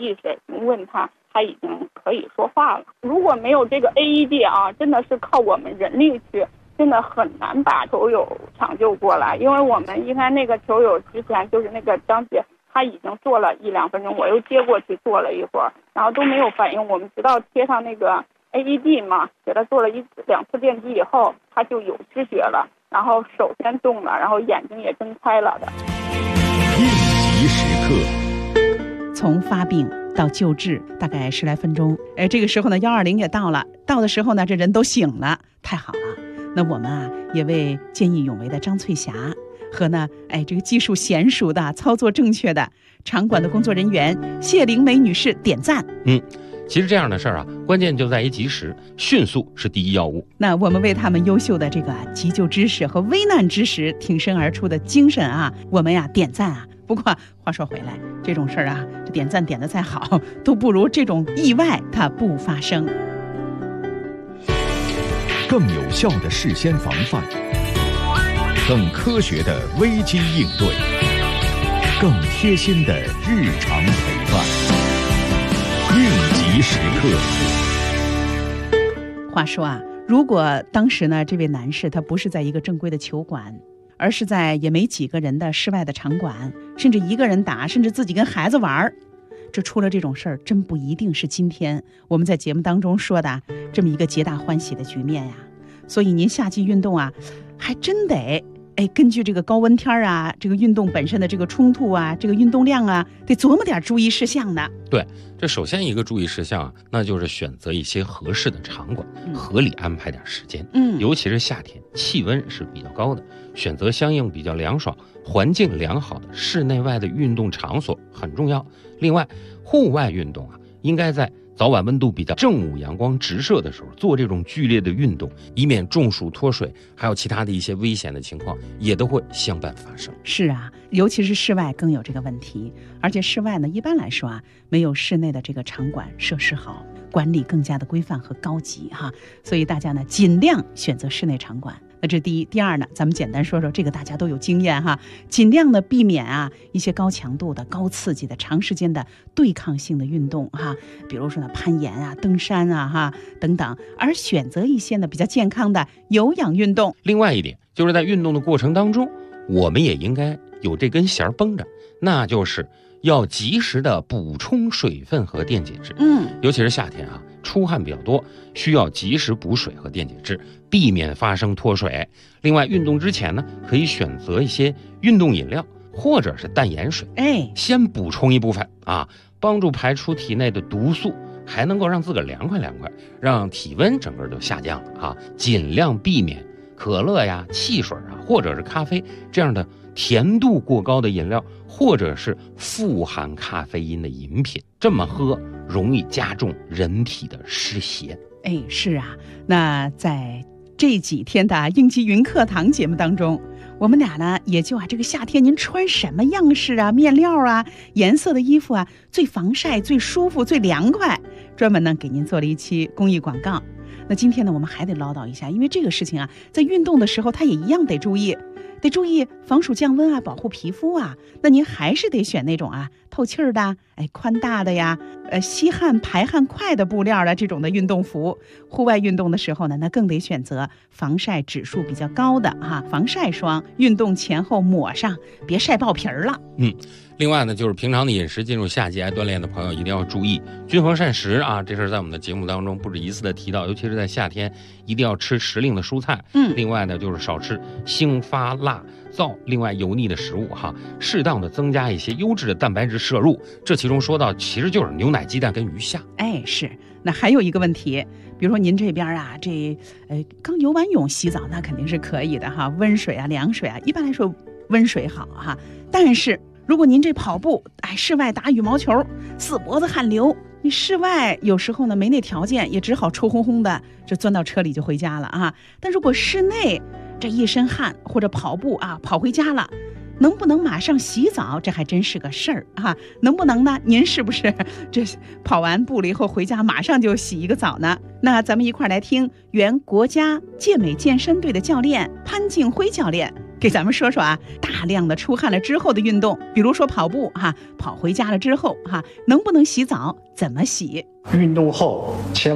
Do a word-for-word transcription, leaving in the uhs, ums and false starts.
意识，问他他已经可以说话了。如果没有这个 A E D 啊，真的是靠我们人力去，真的很难把球友抢救过来。因为我们应该那个球友之前就是那个张姐，她已经做了一两分钟，我又接过去做了一会儿，然后都没有反应。我们直到贴上那个 A E D 嘛，给他做了一两次电击以后，他就有知觉了，然后手先动了，然后眼睛也睁开了的。 应急时刻， 从发病到救治大概十来分钟，哎，这个时候呢，幺二零也到了，到的时候呢，这人都醒了，太好了。那我们啊，也为见义勇为的张翠霞和呢，哎，这个技术娴熟的、操作正确的场馆的工作人员谢灵梅女士点赞。 嗯。其实这样的事儿啊，关键就在于及时、迅速是第一要务。 那我们为他们优秀的这个急救知识和危难之时挺身而出的精神啊，我们呀点赞啊。不过话说回来，这种事儿啊，这点赞点得再好，都不如这种意外它不发生。 更有效的事先防范，更科学的危机应对，更贴心的日常陪伴。应急时刻。 话说啊，如果当时呢，这位男士他不是在一个正规的球馆，而是在也没几个人的室外的场馆，甚至一个人打，甚至自己跟孩子玩，这出了这种事儿，真不一定是今天我们在节目当中说的这么一个皆大欢喜的局面呀。所以您夏季运动啊，还真得哎，根据这个高温天啊，这个运动本身的这个冲突啊，这个运动量啊，得琢磨点注意事项呢。 对，这首先一个注意事项啊，那就是选择一些合适的场馆，嗯、合理安排点时间。嗯，尤其是夏天，气温是比较高的，选择相应比较凉爽、环境良好的室内外的运动场所很重要。另外，户外运动啊，应该在早晚温度比较正午阳光直射的时候做这种剧烈的运动，以免中暑脱水，还有其他的一些危险的情况也都会相伴发生。 是啊，尤其是室外更有这个问题，而且室外呢，一般来说啊，没有室内的这个场馆设施好，管理更加的规范和高级哈，所以大家呢尽量选择室内场馆。那这第一，第二呢，咱们简单说说这个，大家都有经验哈，尽量的避免啊一些高强度的、高刺激的、长时间的对抗性的运动哈，比如说呢攀岩啊、登山啊哈等等，而选择一些呢比较健康的有氧运动。 另外一点就是在运动的过程当中，我们也应该有这根弦绷着，那就是要及时的补充水分和电解质。嗯，尤其是夏天啊，出汗比较多，需要及时补水和电解质，避免发生脱水。另外，运动之前呢，可以选择一些运动饮料或者是淡盐水，哎，先补充一部分啊，帮助排出体内的毒素，还能够让自个儿凉快凉快，让体温整个就下降了啊。尽量避免可乐呀、汽水啊，或者是咖啡这样的甜度过高的饮料，或者是富含咖啡因的饮品，这么喝容易加重人体的湿邪。 哎，是啊，那在这几天的应急云课堂节目当中，我们俩呢也就啊这个夏天您穿什么样式啊、面料啊、颜色的衣服啊最防晒、最舒服、最凉快，专门呢给您做了一期公益广告。那今天呢我们还得唠叨一下，因为这个事情啊在运动的时候它也一样得注意，得注意防暑降温啊，保护皮肤啊。那您还是得选那种啊透气儿的，哎宽大的呀，呃吸汗排汗快的布料的这种的运动服。户外运动的时候呢，那更得选择防晒指数比较高的哈防晒霜，运动前后抹上，别晒爆皮儿了。 嗯。另外呢，就是平常的饮食，进入夏季爱锻炼的朋友一定要注意均衡膳食啊，这是在我们的节目当中不止一次的提到，尤其是在夏天一定要吃时令的蔬菜。嗯，另外呢就是少吃辛发辣燥另外油腻的食物哈，适当的增加一些优质的蛋白质摄入，这其中说到其实就是牛奶、鸡蛋跟鱼虾。 哎，是。那还有一个问题，比如说您这边啊，这呃刚游完泳洗澡那肯定是可以的哈，温水啊、凉水啊，一般来说温水好哈，但是如果您这跑步，哎，室外打羽毛球，四脖子汗流，你室外有时候呢没那条件，也只好臭烘烘的就钻到车里就回家了啊。但如果室内这一身汗或者跑步啊跑回家了，能不能马上洗澡，这还真是个事儿啊。能不能呢？您是不是这跑完步了以后回家马上就洗一个澡呢？那咱们一块来听原国家健美健身队的教练潘敬辉教练给咱们说说啊，大量的出汗了之后的运动，比如说跑步哈，跑回家了之后哈，能不能洗澡？怎么洗？ 运动后千万